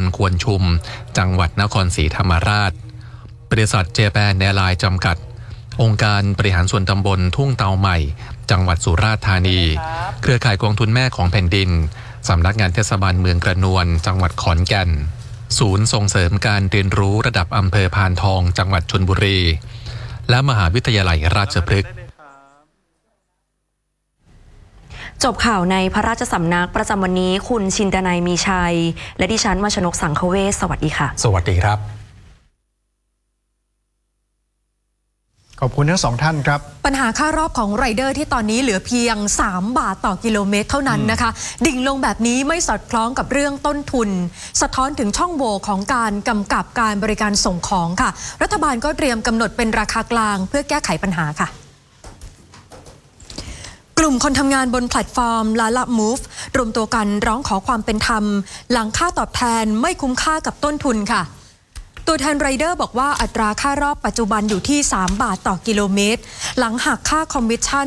ควนชุมจังหวัดนครศรีธรรมราชบริษัทเจแปนแอร์ไลน์จำกัดองค์การบริหารส่วนตำบลทุ่งเตาใหม่จังหวัดสุราษฎร์ธานีเครือข่ายกองทุนแม่ของแผ่นดินสำนักงานเทศบาลเมืองกระนวนจังหวัดขอนแก่นศูนย์ส่งเสริมการเรียนรู้ระดับอำเภอพานทองจังหวัดชลบุรีและมหาวิทยาลัยราชพฤกษ์จบข่าวในพระราชสำนักประจำวันนี้คุณชินดนัยมีชัยและดิฉันวัชนกสังคเวชสวัสดีค่ะสวัสดีครับขอบคุณทั้งสองท่านครับปัญหาค่ารอบของไรเดอร์ที่ตอนนี้เหลือเพียง3 บาทต่อกิโลเมตรเท่านั้นนะคะดิ่งลงแบบนี้ไม่สอดคล้องกับเรื่องต้นทุนสะท้อนถึงช่องโหว่ของการกำกับการบริการส่งของค่ะรัฐบาลก็เตรียมกำหนดเป็นราคากลางเพื่อแก้ไขปัญหาค่ะกลุ่มคนทำงานบนแพลตฟอร์ม Lala Move รวมตัวกันร้องขอความเป็นธรรมหลังค่าตอบแทนไม่คุ้มค่ากับต้นทุนค่ะตัวแทนไรเดอร์บอกว่าอัตราค่ารอบปัจจุบันอยู่ที่3 บาทต่อกิโลเมตรหลังหักค่าคอมมิชชั่น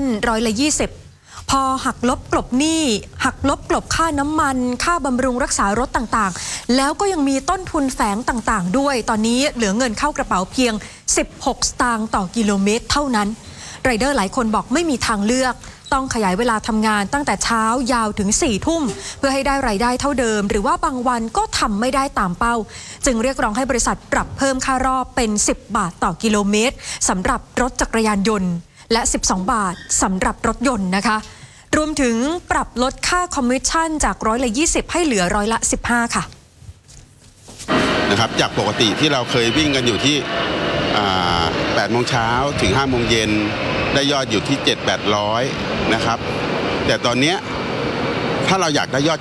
20%พอหักลบกลบหนี้หักลบกลบค่าน้ำมันค่าบำรุงรักษารถต่างๆแล้วก็ยังมีต้นทุนแฝงต่างๆด้วยตอนนี้เหลือเงินเข้ากระเป๋าเพียง16 สตางค์ต่อกิโลเมตรเท่านั้นไรเดอร์หลายคนบอกไม่มีทางเลือกต้องขยายเวลาทำงานตั้งแต่เช้ายาวถึง4 ทุ่มเพื่อให้ได้รายได้เท่าเดิมหรือว่าบางวันก็ทำไม่ได้ตามเป้าจึงเรียกร้องให้บริษัทปรับเพิ่มค่ารอบเป็น10 บาทต่อกิโลเมตรสำหรับรถจักรยานยนต์และ12 บาทสำหรับรถยนต์นะคะรวมถึงปรับลดค่าคอมมิชชั่นจาก20%ให้เหลือ15%ค่ะนะครับจากปกติที่เราเคยวิ่งกันอยู่ที่8 โมงเช้าถึง5 โมงเย็นได้ยอดอยู่ที่ 7-800 นะครับแต่ตอนนี้ถ้าเราอยากได้ยอด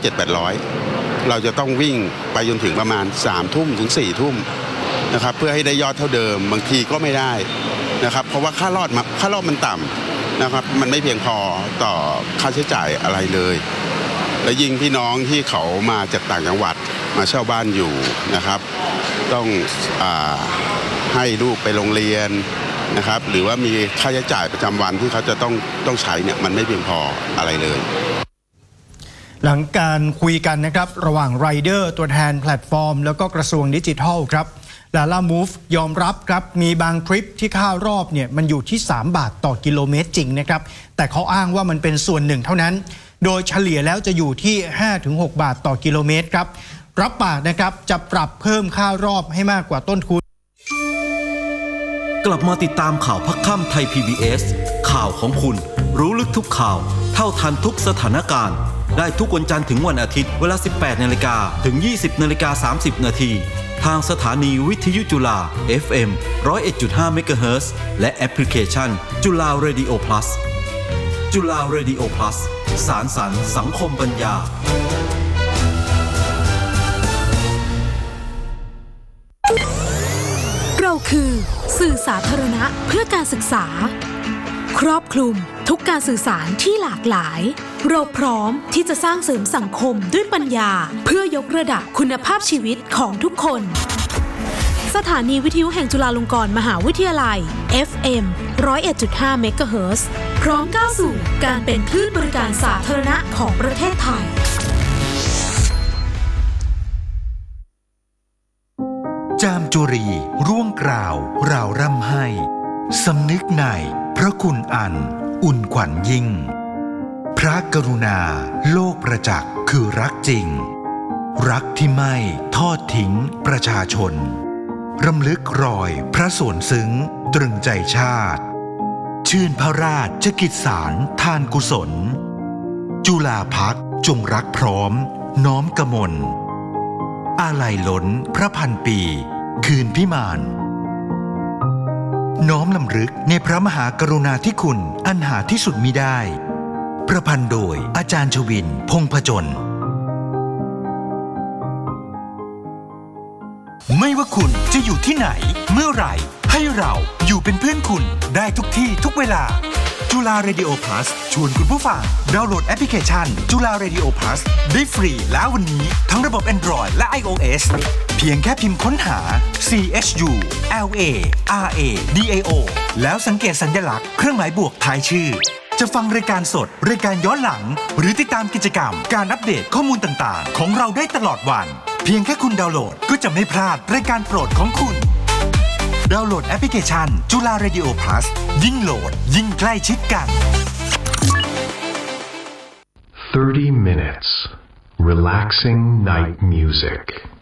7-800 เราจะต้องวิ่งไปจนถึงประมาณ3 ทุ่มถึง4 ทุ่มนะครับเพื่อให้ได้ยอดเท่าเดิมบางทีก็ไม่ได้นะครับเพราะว่าค่ารอบมันต่ำนะครับมันไม่เพียงพอต่อค่าใช้จ่ายอะไรเลยและยิ่งพี่น้องที่เขามาจากต่างจังหวัดมาเช่าบ้านอยู่นะครับต้องให้ลูกไปโรงเรียนนะครับหรือว่ามีค่าใช้จ่ายประจำวันที่เขาจะต้องใช้เนี่ยมันไม่เพียงพออะไรเลยหลังการคุยกันนะครับระหว่างไรเดอร์ตัวแทนแพลตฟอร์มแล้วก็กระทรวงดิจิทัลครับLala Move ยอมรับครับมีบางทริปที่ค่ารอบเนี่ยมันอยู่ที่3 บาทต่อกิโลเมตรจริงนะครับแต่เขาอ้างว่ามันเป็นส่วนหนึ่งเท่านั้นโดยเฉลี่ยแล้วจะอยู่ที่ 5-6 บาทต่อกิโลเมตรครับรับปากนะครับจะปรับเพิ่มค่ารอบให้มากกว่าต้นทุนกลับมาติดตามข่าวพักค่ำไทย PBS ข่าวของคุณรู้ลึกทุกข่าวเท่าทันทุกสถานการณ์ได้ทุกวันจันทร์ถึงวันอาทิตย์เวลา 18 นาฬิกาถึง 20 นาฬิกา 30 นาทีทางสถานีวิทยุจุฬา FM 101.5 เมกะเฮิรตซ์และแอปพลิเคชันจุฬา Radio Plus จุฬา Radio Plus สารสรรค์สังคมปัญญาเราคือสื่อสาธารณะเพื่อการศึกษาครอบคลุมทุกการสื่อสารที่หลากหลายเราพร้อมที่จะสร้างเสริมสังคมด้วยปัญญาเพื่อยกระดับคุณภาพชีวิตของทุกคนสถานีวิทยุแห่งจุฬาลงกรณ์มหาวิทยาลัย FM 101.5 เมกะเฮิรตซ์พร้อมก้าวสู่การเป็นคลื่นบริการสาธารณะของประเทศไทยจามจุรีร่วงกล่าวราวร่ำให้สำนึกในพระคุณอันอุ่นขวัญยิ่งพระกรุณาโลกประจักษ์คือรักจริงรักที่ไม่ทอดทิ้งประชาชนรำลึกรอยพระส่วนซึ้งตรึงใจชาติชื่นพระราชกิจสารทานกุศลจุฬาภักดิ์จงรักพร้อมน้อมกมลอาลัยล้นพระพันปีคืนพิมานน้อมลำลึกในพระมหากรุณาธิคุณอันหาที่สุดมิได้ประพันธ์โดยอาจารย์ชวินพงษ์ผจญไม่ว่าคุณจะอยู่ที่ไหนเมื่อไหร่ให้เราอยู่เป็นเพื่อนคุณได้ทุกที่ทุกเวลาจุฬา Radio Plus ชวนคุณผู้ฟังดาวน์โหลดแอปพลิเคชันจุฬา Radio Plus ได้ฟรีแล้ววันนี้ทั้งระบบ Android และ iOS เพียงแค่พิมพ์ค้นหา CHULARADIO แล้วสังเกตสัญลักษณ์เครื่องหมายบวกท้ายชื่อจะฟังรายการสดรายการย้อนหลังหรือติดตามกิจกรรมการอัปเดตข้อมูลต่างๆของเราได้ตลอดวันเพียงแค่คุณดาวน์โหลดก็จะไม่พลาดรายการโปรดของคุณดาวน์โหลดแอปพลิเคชันจุฬาเรดิโอ Plus ยิ่งโหลดยิ่งใกล้ชิดกัน 30 minutes relaxing night music